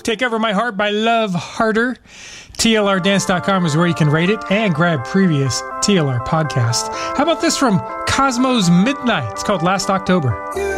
Take Over My Heart by Love Harder. TLRdance.com is where you can rate it and grab previous TLR podcasts. How about this from Cosmos Midnight? It's called Last October.